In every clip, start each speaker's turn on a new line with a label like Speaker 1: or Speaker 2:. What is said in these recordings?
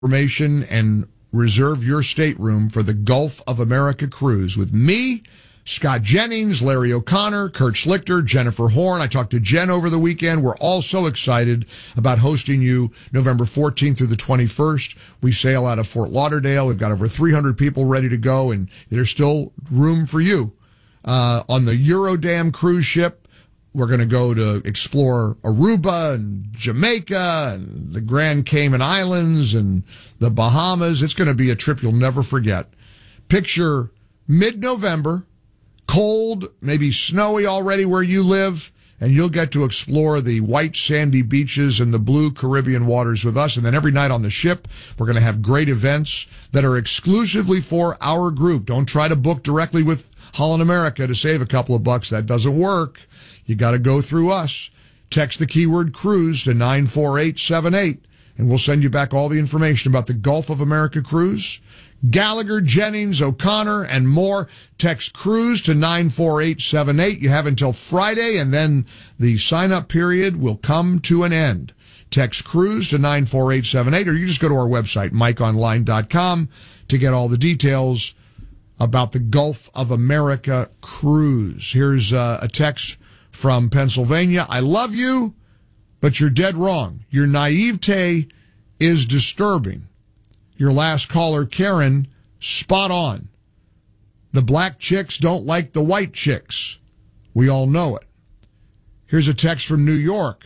Speaker 1: information and reserve your stateroom for the Gulf of America cruise with me, Scott Jennings, Larry O'Connor, Kurt Schlichter, Jennifer Horn. I talked to Jen over the weekend. We're all so excited about hosting you November 14th through the 21st. We sail out of Fort Lauderdale. We've got over 300 people ready to go, and there's still room for you. On the Eurodam cruise ship, we're going to go to explore Aruba and Jamaica and the Grand Cayman Islands and the Bahamas. It's going to be a trip you'll never forget. Picture mid-November, cold, maybe snowy already where you live, and you'll get to explore the white sandy beaches and the blue Caribbean waters with us. And then every night on the ship, we're going to have great events that are exclusively for our group. Don't try to book directly with Holland America to save a couple of bucks. That doesn't work. You got to go through us. Text the keyword cruise to 94878, and we'll send you back all the information about the Gulf of America cruise. Gallagher, Jennings, O'Connor, and more. Text cruise to 94878. You have until Friday, and then the sign-up period will come to an end. Text cruise to 94878, or you just go to our website, mikeonline.com, to get all the details about the Gulf of America cruise. Here's a text from Pennsylvania. I love you, but you're dead wrong. Your naivete is disturbing. Your last caller, Karen, spot on. The black chicks don't like the white chicks. We all know it. Here's a text from New York.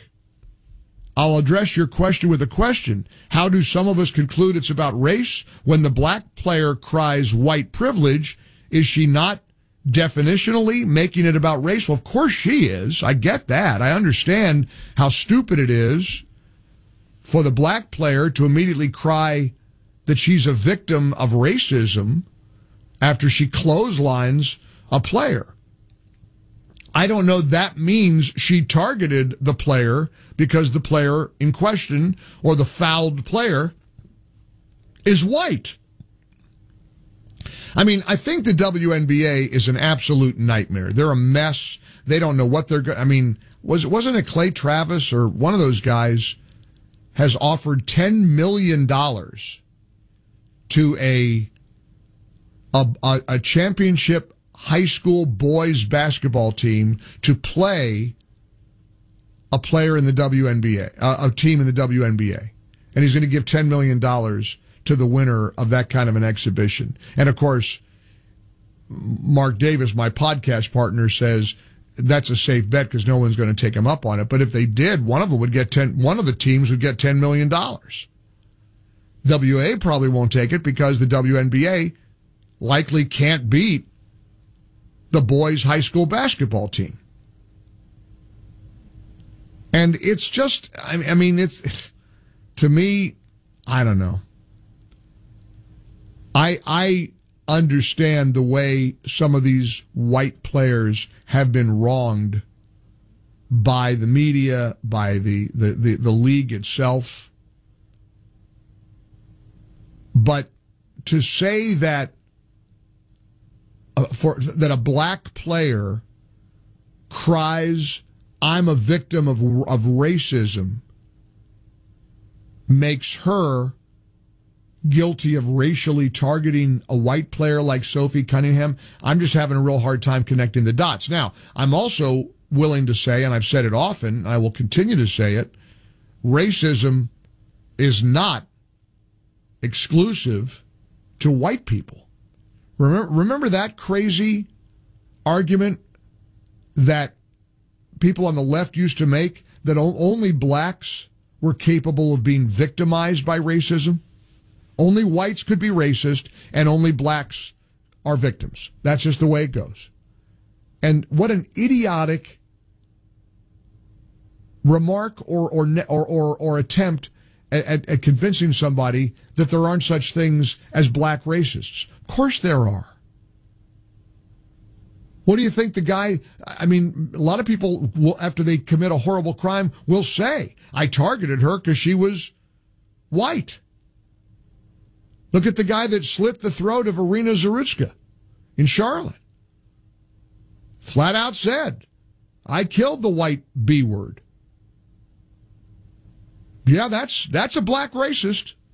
Speaker 1: I'll address your question with a question. How do some of us conclude it's about race? When the black player cries white privilege, is she not definitionally making it about race? Well, of course she is. I get that. I understand how stupid it is for the black player to immediately cry that she's a victim of racism after she clotheslines a player. I don't know that means she targeted the player because the player in question or the fouled player is white. I mean, I think the WNBA is an absolute nightmare. They're a mess. They don't know what they're going to... I mean, wasn't it Clay Travis or one of those guys has offered $10 million to a championship high school boys basketball team to play a player in the WNBA, a team in the WNBA. And he's going to give $10 million to the winner of that kind of an exhibition. And of course, Mark Davis, my podcast partner, says that's a safe bet because no one's going to take him up on it. But if they did, one of the teams would get $10 million. WA probably won't take it because the WNBA likely can't beat the boys' high school basketball team. And it's just, I mean, it's to me, I don't know. I understand the way some of these white players have been wronged by the media, by the league itself. But to say that that a black player cries, "I'm a victim of racism," makes her guilty of racially targeting a white player like Sophie Cunningham. I'm just having a real hard time connecting the dots. Now, I'm also willing to say, and I've said it often, and I will continue to say it, racism is not exclusive to white people. Remember that crazy argument that people on the left used to make, that only blacks were capable of being victimized by racism? Only whites could be racist, and only blacks are victims. That's just the way it goes. And what an idiotic remark or attempt at convincing somebody that there aren't such things as black racists. Of course there are. What do you think the guy, I mean, a lot of people will, after they commit a horrible crime, will say, I targeted her because she was white. Look at the guy that slit the throat of Irina Zarutska in Charlotte. Flat out said, I killed the white B word. Yeah, that's a black racist.